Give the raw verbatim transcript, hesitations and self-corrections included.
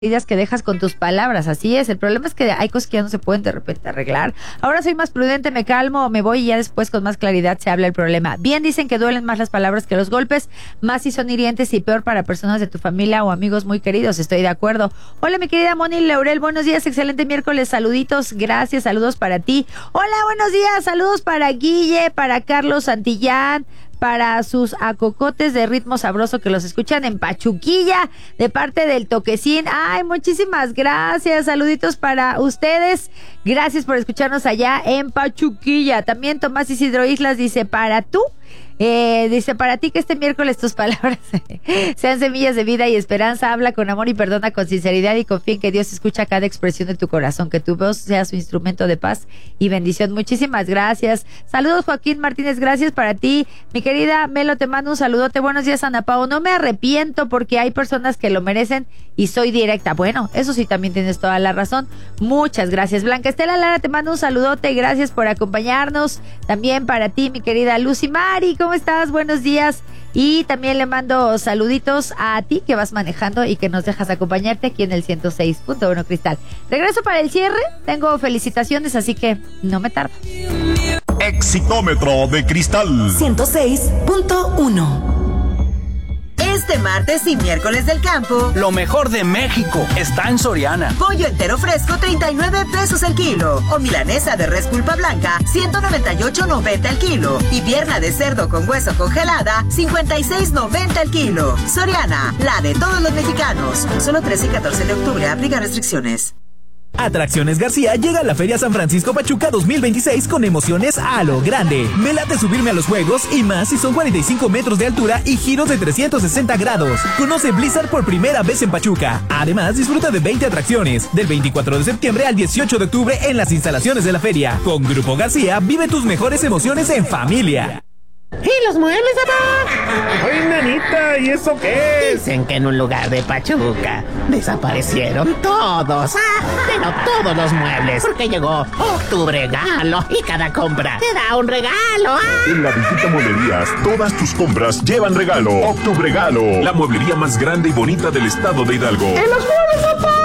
heridas que dejas con tus palabras, así es. El problema es que hay cosas que ya no se pueden de repente arreglar. Ahora soy más prudente, me calmo, me voy y ya después con más claridad se habla el problema. Bien dicen que duelen más las palabras que los golpes, más si son hirientes y peor para personas de tu familia o amigos muy queridos, estoy de acuerdo. Hola mi querida Moni Laurel, buenos días, excelente miércoles, saluditos, gracias, saludos para ti. Hola, buenos días, saludos para Guille, para Carlos Santillán, para sus acocotes de ritmo sabroso que los escuchan en Pachuquilla, de parte del Toquecín. Ay, muchísimas gracias, saluditos para ustedes, gracias por escucharnos allá en Pachuquilla. También Tomás Isidro Islas dice, para tú, Eh, dice, para ti que este miércoles tus palabras sean semillas de vida y esperanza, habla con amor y perdona con sinceridad y confía en que Dios escucha cada expresión de tu corazón, que tu voz sea su instrumento de paz y bendición. Muchísimas gracias. Saludos Joaquín Martínez, gracias para ti. Mi querida Melo, te mando un saludote. Buenos días Ana Pao, no me arrepiento porque hay personas que lo merecen y soy directa. Bueno, eso sí también tienes toda la razón. Muchas gracias. Blanca Estela Lara, te mando un saludote, gracias por acompañarnos. También para ti, mi querida Lucy Mari, ¿cómo estás? Buenos días. Y también le mando saluditos a ti que vas manejando y que nos dejas acompañarte aquí en el ciento seis punto uno Cristal. Regreso para el cierre, tengo felicitaciones, así que no me tardo. Exitómetro de Cristal ciento seis punto uno. Este martes y miércoles del campo, lo mejor de México está en Soriana. Pollo entero fresco, treinta y nueve pesos el kilo. O milanesa de res pulpa blanca, ciento noventa y ocho noventa el kilo. Y pierna de cerdo con hueso congelada, cincuenta y seis noventa el kilo. Soriana, la de todos los mexicanos. Solo trece y catorce de octubre, aplica restricciones. Atracciones García llega a la Feria San Francisco Pachuca dos mil veintiséis con emociones a lo grande. Me late subirme a los juegos y más si son cuarenta y cinco metros de altura y giros de trescientos sesenta grados. Conoce Blizzard por primera vez en Pachuca. Además, disfruta de veinte atracciones del veinticuatro de septiembre al dieciocho de octubre en las instalaciones de la feria. Con Grupo García, vive tus mejores emociones en familia. ¿Y los muebles, papá? Oye, nanita, ¿y eso qué es? Dicen que en un lugar de Pachuca desaparecieron todos. Ah, pero todos los muebles. Porque llegó Octubre Regalo y cada compra te da un regalo. Ah. En la Visita Mueblerías, todas tus compras llevan regalo. Octubre Regalo, la mueblería más grande y bonita del estado de Hidalgo. ¡En los muebles, papá!